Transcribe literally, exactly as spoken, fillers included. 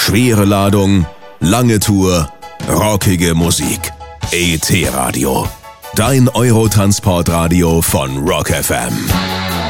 Schwere Ladung, lange Tour, rockige Musik. E T Radio. Dein Eurotransportradio von Rock F M.